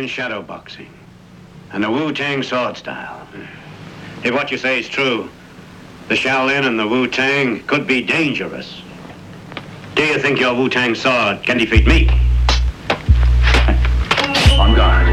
in shadow boxing and the Wu-Tang sword style. If what you say is true, the Shaolin and the Wu-Tang could be dangerous. Do you think your Wu-Tang sword can defeat me? On guard.